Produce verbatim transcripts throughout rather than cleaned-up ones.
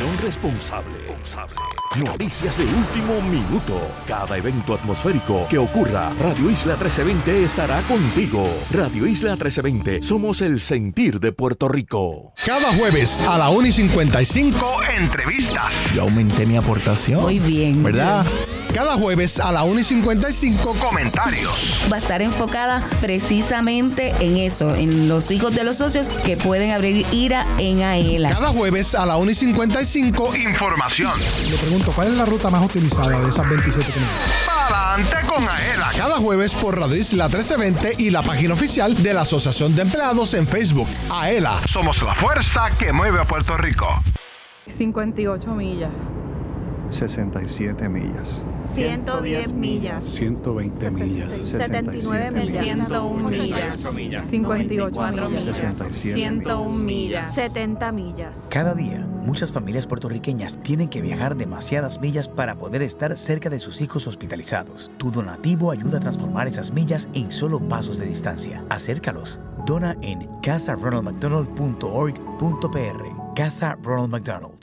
Información responsable. Noticias de último minuto. Cada evento atmosférico que ocurra, Radio Isla trece veinte estará contigo. Radio Isla trece veinte, somos el sentir de Puerto Rico. Cada jueves a la una y cincuenta y cinco, entrevistas. Yo aumenté mi aportación. Muy bien. ¿Verdad? Cada jueves a la una y cincuenta y cinco, comentarios. Va a estar enfocada precisamente en eso, en los hijos de los socios que pueden abrir IRA en AELA. Cada jueves a la una y cincuenta y cinco, información. Le pregunto, ¿cuál es la ruta más utilizada de esas veintisiete que me dicen? Pa'lante con AELA. Cada jueves por Radio Isla trece veinte y la página oficial de la Asociación de Empleados en Facebook. AELA. Somos la fuerza que mueve a Puerto Rico. cincuenta y ocho millas. sesenta y siete millas. ciento diez millas. ciento veinte millas. setenta y nueve millas. ciento uno millas. cincuenta y ocho millas. sesenta y siete ciento uno millas. setenta millas. Cada día, muchas familias puertorriqueñas tienen que viajar demasiadas millas para poder estar cerca de sus hijos hospitalizados. Tu donativo ayuda a transformar esas millas en solo pasos de distancia. Acércalos. Dona en casa ronald mcdonald punto org punto p r. Casa Ronald McDonald.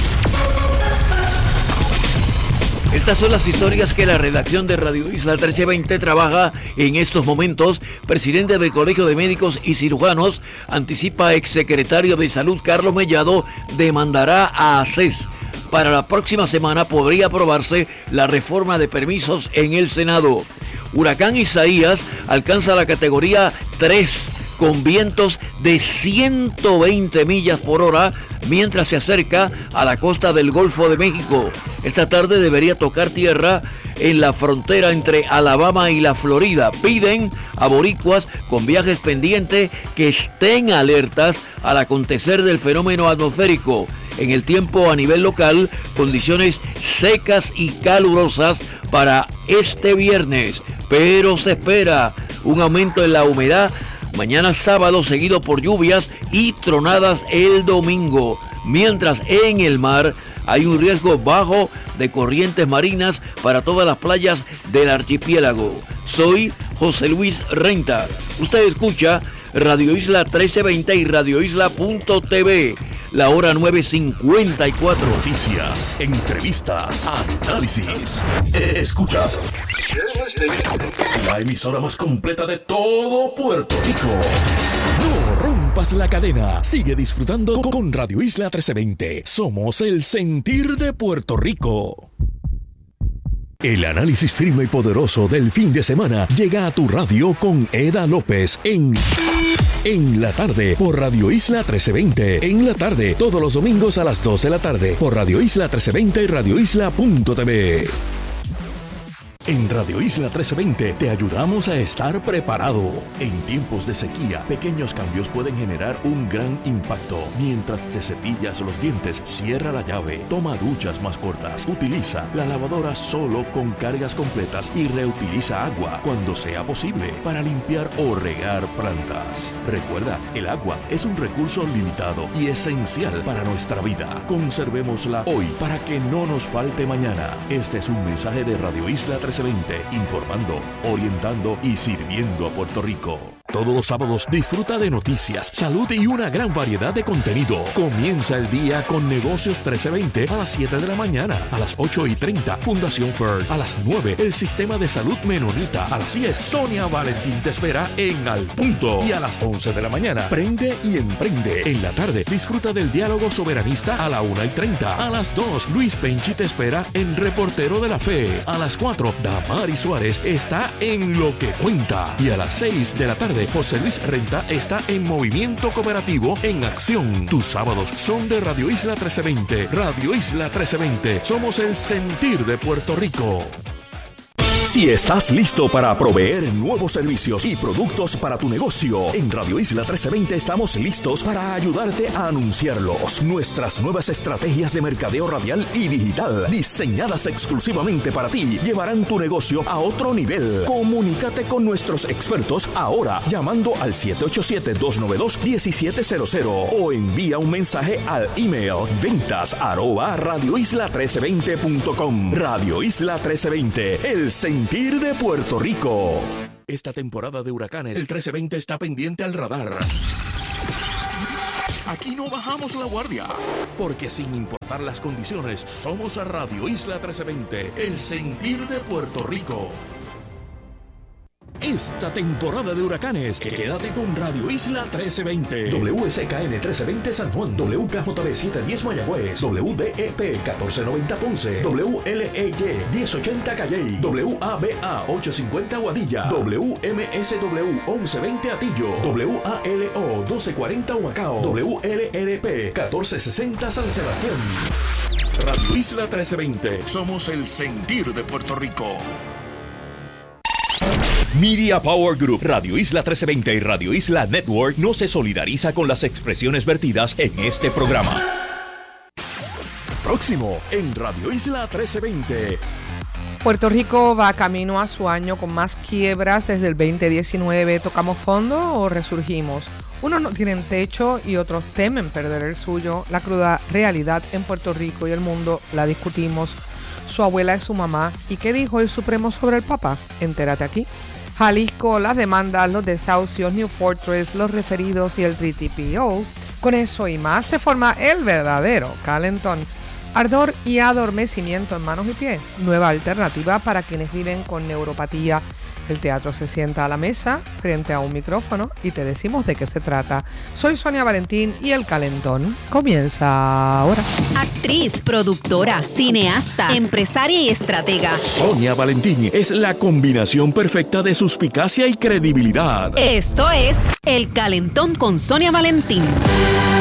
Estas son las historias que la redacción de Radio Isla trece veinte trabaja en estos momentos. Presidente del Colegio de Médicos y Cirujanos anticipa exsecretario de Salud Carlos Mellado demandará a ACES. Para la próxima semana podría aprobarse la reforma de permisos en el Senado. Huracán Isaías alcanza la categoría tres con vientos de ciento veinte millas por hora mientras se acerca a la costa del Golfo de México. Esta tarde debería tocar tierra en la frontera entre Alabama y la Florida. Piden a boricuas con viajes pendientes que estén alertas al acontecer del fenómeno atmosférico. En el tiempo a nivel local, condiciones secas y calurosas para este viernes, pero se espera un aumento en la humedad mañana sábado, seguido por lluvias y tronadas el domingo. Mientras en el mar hay un riesgo bajo de corrientes marinas para todas las playas del archipiélago. Soy José Luis Renta. Usted escucha Radio Isla trece veinte y radio isla punto t v. La hora nueve cincuenta y cuatro. Noticias, entrevistas, análisis. Escuchas la emisora más completa de todo Puerto Rico. No rompas la cadena. Sigue disfrutando con Radio Isla trece veinte. Somos el sentir de Puerto Rico. El análisis firme y poderoso del fin de semana llega a tu radio con Eda López en... En la tarde, por Radio Isla trece veinte. En la tarde, todos los domingos a las dos de la tarde, por Radio Isla trece veinte y radio isla punto t v. En Radio Isla trece veinte te ayudamos a estar preparado. En tiempos de sequía, pequeños cambios pueden generar un gran impacto. Mientras te cepillas los dientes, cierra la llave, toma duchas más cortas, utiliza la lavadora solo con cargas completas y reutiliza agua cuando sea posible para limpiar o regar plantas. Recuerda, el agua es un recurso limitado y esencial para nuestra vida. Conservémosla hoy para que no nos falte mañana. Este es un mensaje de Radio Isla trece veinte, informando, orientando y sirviendo a Puerto Rico. Todos los sábados disfruta de noticias, salud y una gran variedad de contenido. Comienza el día con Negocios trece veinte a las siete de la mañana. A las ocho y treinta, Fundación F E R. A las nueve, el Sistema de Salud Menonita. A las diez, Sonia Valentín te espera en Al Punto. Y a las once de la mañana, Prende y Emprende. En la tarde, disfruta del Diálogo Soberanista a la una y treinta. A las dos, Luis Penchi te espera en Reportero de la Fe. A las cuatro, Damari Suárez está en Lo que Cuenta. Y a las seis de la tarde, José Luis Renta está en Movimiento Cooperativo en Acción. Tus sábados son de Radio Isla trece veinte. Radio Isla trece veinte. Somos el sentir de Puerto Rico. Si estás listo para proveer nuevos servicios y productos para tu negocio, en Radio Isla trece veinte estamos listos para ayudarte a anunciarlos. Nuestras nuevas estrategias de mercadeo radial y digital, diseñadas exclusivamente para ti, llevarán tu negocio a otro nivel. Comunícate con nuestros expertos ahora llamando al siete ocho siete, dos nueve dos, uno siete cero cero o envía un mensaje al email ventas arroba radio isla trece veinte punto com. Radio Isla trece veinte, el sentir de Puerto Rico. Esta temporada de huracanes, el trece veinte está pendiente al radar. Aquí no bajamos la guardia, porque sin importar las condiciones, somos a Radio Isla trece veinte, el sentir de Puerto Rico. Esta temporada de huracanes, quédate con Radio Isla trece veinte. W S K N trece veinte San Juan, W K J B setecientos diez Mayagüez, W D E P catorce noventa Ponce, W L E Y diez ochenta Calley, W A B A ochocientos cincuenta Guadilla, W M S W once veinte Atillo, W A L O doce cuarenta Humacao, W L R P catorce sesenta San Sebastián. Radio Isla trece veinte, somos el sentir de Puerto Rico. Media Power Group, Radio Isla trece veinte y Radio Isla Network no se solidariza con las expresiones vertidas en este programa. Próximo en Radio Isla trece veinte. Puerto Rico va camino a su año con más quiebras desde el veinte diecinueve. ¿Tocamos fondo o resurgimos? Unos no tienen techo y otros temen perder el suyo. La cruda realidad en Puerto Rico y el mundo la discutimos. Su abuela es su mamá. ¿Y qué dijo el Supremo sobre el Papa? Entérate aquí. Jalisco, las demandas, los desahucios, New Fortress, los referidos y el tres T P O. Con eso y más se forma el verdadero calentón. Ardor y adormecimiento en manos y pies. Nueva alternativa para quienes viven con neuropatía. El teatro se sienta a la mesa frente a un micrófono y te decimos de qué se trata. Soy Sonia Valentín y el calentón comienza ahora. Actriz, productora, cineasta, empresaria y estratega. Sonia Valentín es la combinación perfecta de suspicacia y credibilidad. Esto es El Calentón con Sonia Valentín.